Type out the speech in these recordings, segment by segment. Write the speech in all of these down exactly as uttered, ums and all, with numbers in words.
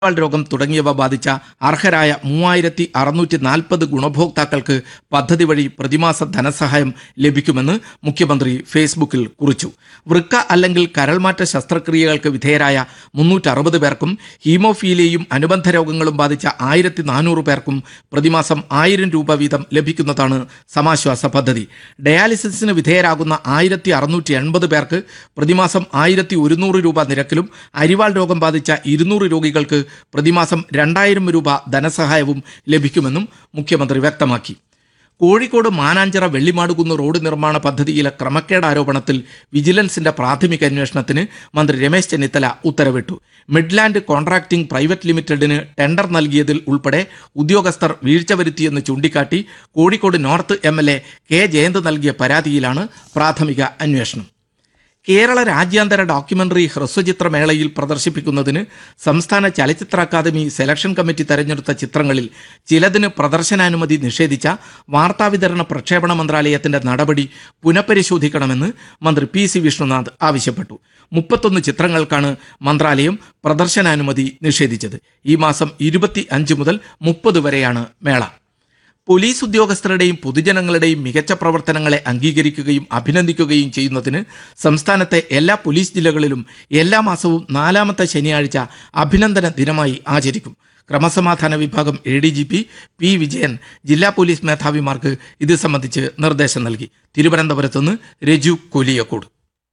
രോഗം തുടങ്ങിയവ ബാധിച്ച അർഹരായ മൂവായിരത്തി അറുന്നൂറ്റി നാൽപ്പത് ഗുണഭോക്താക്കൾക്ക് പദ്ധതി വഴി പ്രതിമാസ ധനസഹായം ലഭിക്കുമെന്ന് മുഖ്യമന്ത്രി ഫേസ്ബുക്കിൽ കുറിച്ചു. വൃക്ക അല്ലെങ്കിൽ കരൾമാറ്റ ശസ്ത്രക്രിയകൾക്ക് വിധേയരായ മുന്നൂറ്റി അറുപത് പേർക്കും ഹീമോഫീലിയയും അനുബന്ധ രോഗങ്ങളും ബാധിച്ച ആയിരത്തി നാനൂറ് പേർക്കും പ്രതിമാസം ആയിരം രൂപ വീതം ലഭിക്കുന്നതാണ് സമാശ്വാസ പദ്ധതി. ഡയാലിസിസിന് വിധേയരാകുന്ന ആയിരത്തി അറുന്നൂറ്റി എൺപത് പേർക്ക് പ്രതിമാസം ആയിരത്തി ഒരുന്നൂറ് രൂപ നിരക്കിലും അരിവാൾ രോഗം ബാധിച്ച ഇരുന്നൂറ് രോഗികൾക്ക് പ്രതിമാസം രണ്ടായിരം രൂപ ധനസഹായവും ലഭിക്കുമെന്നും മുഖ്യമന്ത്രി വ്യക്തമാക്കി. കോഴിക്കോട് മാനാഞ്ചിറ വെള്ളിമാടുകുന്ന് റോഡ് നിർമ്മാണ പദ്ധതിയിലെ ക്രമക്കേട് ആരോപണത്തിൽ വിജിലൻസിന്റെ പ്രാഥമിക അന്വേഷണത്തിന് മന്ത്രി രമേശ് ചെന്നിത്തല ഉത്തരവിട്ടു. മിഡ്ലാൻഡ് കോൺട്രാക്ടിംഗ് പ്രൈവറ്റ് ലിമിറ്റഡിന് ടെൻഡർ നൽകിയതിൽ ഉൾപ്പെടെ ഉദ്യോഗസ്ഥർ വീഴ്ച വരുത്തിയെന്ന് ചൂണ്ടിക്കാട്ടി Kozhikode north M L A K Jayant നൽകിയ പരാതിയിലാണ് പ്രാഥമിക അന്വേഷണം. കേരള രാജ്യാന്തര ഡോക്യുമെന്ററി ഹ്രസ്വചിത്രമേളയിൽ പ്രദർശിപ്പിക്കുന്നതിന് സംസ്ഥാന ചലച്ചിത്ര അക്കാദമി സെലക്ഷൻ കമ്മിറ്റി തെരഞ്ഞെടുത്ത ചിത്രങ്ങളിൽ ചിലതിന് പ്രദർശനാനുമതി നിഷേധിച്ച വാർത്താവിതരണ പ്രക്ഷേപണ മന്ത്രാലയത്തിന്റെ നടപടി പുനഃപരിശോധിക്കണമെന്ന് മന്ത്രി പി സി വിഷ്ണുനാഥ് ആവശ്യപ്പെട്ടു. മുപ്പത്തൊന്ന് ചിത്രങ്ങൾക്കാണ് മന്ത്രാലയം പ്രദർശനാനുമതി നിഷേധിച്ചത്. ഈ മാസം ഇരുപത്തി അഞ്ച് മുതൽ മുപ്പത് വരെയാണ് മേള. പോലീസ് ഉദ്യോഗസ്ഥരുടെയും പൊതുജനങ്ങളുടെയും മികച്ച പ്രവർത്തനങ്ങളെ അംഗീകരിക്കുകയും അഭിനന്ദിക്കുകയും ചെയ്യുന്നതിന് സംസ്ഥാനത്തെ എല്ലാ പോലീസ് ജില്ലകളിലും എല്ലാ മാസവും നാലാമത്തെ ശനിയാഴ്ച അഭിനന്ദന ദിനമായി ആചരിക്കും. ക്രമസമാധാന വിഭാഗം A D G P P Vijayan ജില്ലാ പോലീസ് മേധാവിമാർക്ക് ഇത് സംബന്ധിച്ച് നിർദ്ദേശം നൽകി. തിരുവനന്തപുരത്തുനിന്ന് രജു കൊലിയക്കോട്.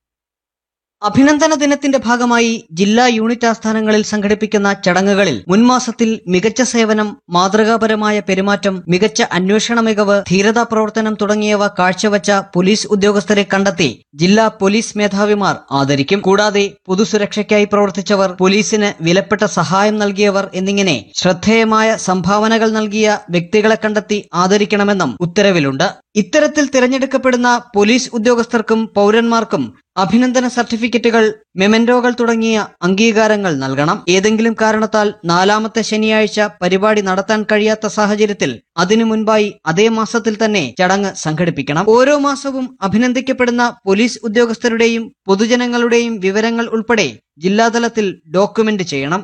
അഭിനന്ദന ദിനത്തിന്റെ ഭാഗമായി ജില്ലാ യൂണിറ്റ് ആസ്ഥാനങ്ങളിൽ സംഘടിപ്പിക്കുന്ന ചടങ്ങുകളിൽ മുൻമാസത്തിൽ മികച്ച സേവനം, മാതൃകാപരമായ പെരുമാറ്റം, മികച്ച അന്വേഷണ മികവ്, ധീരതാ പ്രവർത്തനം തുടങ്ങിയവ കാഴ്ചവച്ച പോലീസ് ഉദ്യോഗസ്ഥരെ കണ്ടെത്തി ജില്ലാ പോലീസ് മേധാവിമാർ ആദരിക്കും. കൂടാതെ പൊതുസുരക്ഷയ്ക്കായി പ്രവർത്തിച്ചവർ, പോലീസിന് വിലപ്പെട്ട സഹായം നൽകിയവർ എന്നിങ്ങനെ ശ്രദ്ധേയമായ സംഭാവനകൾ നൽകിയ വ്യക്തികളെ കണ്ടെത്തി ആദരിക്കണമെന്നും ഉത്തരവിലുണ്ട്. ഇത്തരത്തിൽ തിരഞ്ഞെടുക്കപ്പെടുന്ന പോലീസ് ഉദ്യോഗസ്ഥർക്കും പൗരന്മാർക്കും അഭിനന്ദന സർട്ടിഫിക്കറ്റുകൾ, മെമന്റോകൾ തുടങ്ങിയ അംഗീകാരങ്ങൾ നൽകണം. ഏതെങ്കിലും കാരണത്താൽ നാലാമത്തെ ശനിയാഴ്ച പരിപാടി നടത്താൻ കഴിയാത്ത സാഹചര്യത്തിൽ അതിനു മുൻപായി അതേ മാസത്തിൽ തന്നെ ചടങ്ങ് സംഘടിപ്പിക്കണം. ഓരോ മാസവും അഭിനന്ദിക്കപ്പെടുന്ന പോലീസ് ഉദ്യോഗസ്ഥരുടെയും പൊതുജനങ്ങളുടെയും വിവരങ്ങൾ ഉൾപ്പെടെ ജില്ലാതലത്തിൽ ഡോക്യുമെന്റ് ചെയ്യണം.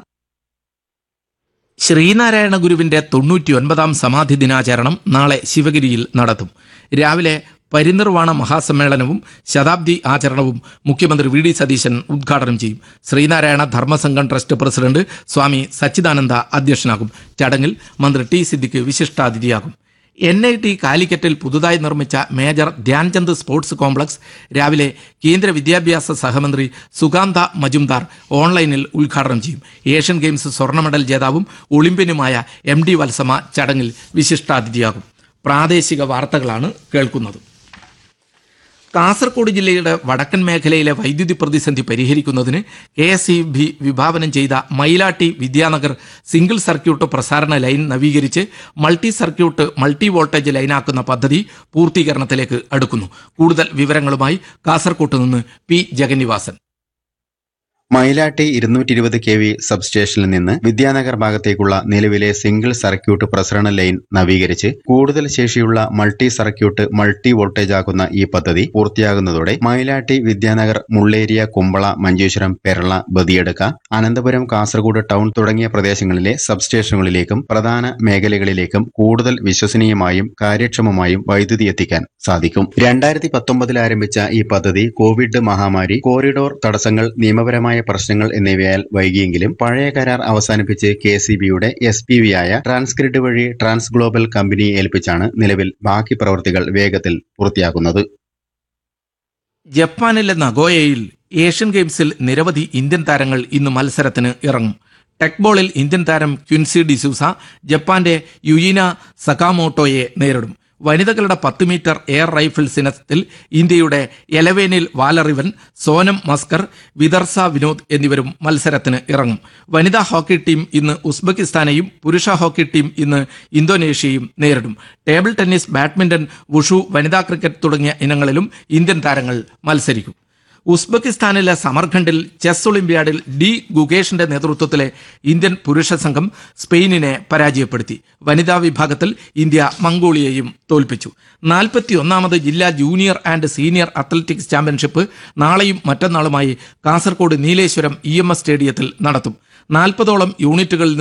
ശ്രീനാരായണ ഗുരുവിന്റെ തൊണ്ണൂറ്റി ഒൻപതാം സമാധി ദിനാചരണം നാളെ ശിവഗിരിയിൽ നടത്തും. രാവിലെ പരിനിർവാണ മഹാസമ്മേളനവും ശതാബ്ദി ആചരണവും മുഖ്യമന്ത്രി വി ഡി സതീശൻ ഉദ്ഘാടനം ചെയ്യും. ശ്രീനാരായണ ധർമ്മസംഘം ട്രസ്റ്റ് പ്രസിഡന്റ് സ്വാമി സച്ചിദാനന്ദ അധ്യക്ഷനാകും. ചടങ്ങിൽ മന്ത്രി T Siddique വിശിഷ്ടാതിഥിയാകും. N I T കാലിക്കറ്റിൽ പുതുതായി നിർമ്മിച്ച മേജർ ധ്യാൻചന്ദ് സ്പോർട്സ് കോംപ്ലക്സ് രാവിലെ കേന്ദ്ര വിദ്യാഭ്യാസ സഹമന്ത്രി സുകാന്ത മജുംദാർ ഓൺലൈനിൽ ഉദ്ഘാടനം ചെയ്യും. ഏഷ്യൻ ഗെയിംസ് സ്വർണ്ണ മെഡൽ ജേതാവും ഒളിമ്പ്യനുമായ എം ഡി വത്സമ ചടങ്ങിൽ വിശിഷ്ടാതിഥിയാകും. പ്രാദേശിക വാർത്തകളാണ് കേൾക്കുന്നത്. കാസർഗോഡ് ജില്ലയുടെ വടക്കൻ മേഖലയിലെ വൈദ്യുതി പ്രതിസന്ധി പരിഹരിക്കുന്നതിന് കെ എസ് ഇ ബി വിഭാവനം ചെയ്ത Mayilatti Vidyanagar single circuit പ്രസാരണ line നവീകരിച്ച് മൾട്ടി സർക്യൂട്ട് മൾട്ടി വോൾട്ടേജ് ലൈനാക്കുന്ന പദ്ധതി പൂർത്തീകരണത്തിലേക്ക് അടുക്കുന്നു. കൂടുതൽ വിവരങ്ങളുമായി കാസർഗോഡ് നിന്ന് പി ജഗന്നിവാസൻ. മയിലാട്ടി ഇരുന്നൂറ്റി ഇരുപത് കെ വി സബ്സ്റ്റേഷനിൽ നിന്ന് വിദ്യാനഗർ ഭാഗത്തേക്കുള്ള നിലവിലെ സിംഗിൾ സർക്യൂട്ട് പ്രസരണ ലൈൻ നവീകരിച്ച് കൂടുതൽ ശേഷിയുള്ള മൾട്ടി സർക്യൂട്ട് മൾട്ടി വോൾട്ടേജ് ആക്കുന്ന ഈ പദ്ധതി പൂർത്തിയാകുന്നതോടെ മയിലാട്ടി വിദ്യാനഗർ, മുള്ളേരിയ, കുമ്പള, മഞ്ചേശ്വരം, പെരള, ബദിയടുക്ക, അനന്തപുരം, കാസർഗോഡ് ടൗൺ തുടങ്ങിയ പ്രദേശങ്ങളിലെ സബ്സ്റ്റേഷനുകളിലേക്കും പ്രധാന മേഖലകളിലേക്കും കൂടുതൽ വിശ്വസനീയമായും കാര്യക്ഷമമായും വൈദ്യുതി എത്തിക്കാൻ സാധിക്കും. രണ്ടായിരത്തി പത്തൊമ്പതിൽ ആരംഭിച്ച ഈ പദ്ധതി കോവിഡ് മഹാമാരി, കോറിഡോർ തടസ്സങ്ങൾ, നിയമപരമായ പ്രശ്നങ്ങൾ എന്നിവയാൽ വൈകിയെങ്കിലും പഴയ കരാർ അവസാനിപ്പിച്ച് കെ സി ബിയുടെ എസ് പി വി ആയ ട്രാൻസ്ഗ്രിഡ് വഴി ട്രാൻസ് ഗ്ലോബൽ കമ്പനിയെ ഏൽപ്പിച്ചാണ് നിലവിൽ ബാക്കി പ്രവൃത്തികൾ വേഗത്തിൽ പൂർത്തിയാക്കുന്നത്. ജപ്പാനിലെ നഗോയയിൽ ഏഷ്യൻ ഗെയിംസിൽ നിരവധി ഇന്ത്യൻ താരങ്ങൾ ഇന്ന് മത്സരത്തിന് ഇറങ്ങും. ടെക്ബോളിൽ ഇന്ത്യൻ താരം ക്വിൻസി ഡിസൂസ ജപ്പാന്റെ യുയിന സകാമോട്ടോയെ നേരിടും. വനിതകളുടെ പത്ത് മീറ്റർ എയർ റൈഫിൾസ് ഇനത്തിൽ ഇന്ത്യയുടെ എലവേനിൽ വാലറിവൻ, സോനം മസ്കർ, വിദർസ വിനോദ് എന്നിവരും മത്സരത്തിന് ഇറങ്ങും. വനിതാ ഹോക്കി ടീം ഇന്ന് ഉസ്ബെക്കിസ്ഥാനെയും പുരുഷ ഹോക്കി ടീം ഇന്ന് ഇന്തോനേഷ്യയും നേരിടും. ടേബിൾ ടെന്നീസ്, ബാഡ്മിന്റൺ, വുഷു, വനിതാ ക്രിക്കറ്റ് തുടങ്ങിയ ഇനങ്ങളിലും ഇന്ത്യൻ താരങ്ങൾ മത്സരിക്കും. ഉസ്ബെക്കിസ്ഥാനിലെ സമർഖണ്ഡിൽ ചെസ് ഒളിമ്പ്യാഡിൽ ഡി ഗുഗേഷിന്റെ നേതൃത്വത്തിലെ ഇന്ത്യൻ പുരുഷ സംഘം സ്പെയിനിനെ പരാജയപ്പെടുത്തി. വനിതാ വിഭാഗത്തിൽ ഇന്ത്യ മംഗോളിയയും തോൽപ്പിച്ചു. നാൽപ്പത്തി ഒന്നാമത് ജില്ലാ junior and senior athletics championship നാളെയും മറ്റന്നാളുമായി Kasaragod Nileshwaram E M S സ്റ്റേഡിയത്തിൽ നടത്തും. നാൽപ്പതോളം യൂണിറ്റുകളിൽ